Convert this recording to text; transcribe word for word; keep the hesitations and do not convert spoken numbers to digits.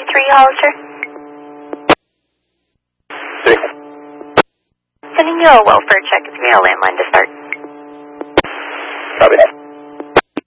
three, Hollister. Six. Sending you a welfare check. It's me a landline to start. Copy.